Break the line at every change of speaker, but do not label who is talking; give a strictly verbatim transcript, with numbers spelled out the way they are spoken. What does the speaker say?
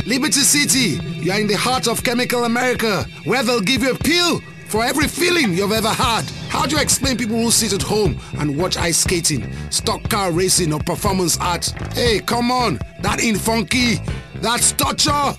Liberty City, you are in the heart of Chemical America, where they'll give you a pill for every feeling you've ever had. How do you explain people who sit at home and watch ice skating, stock car racing or performance art? Hey, come on, that ain't funky. That's torture.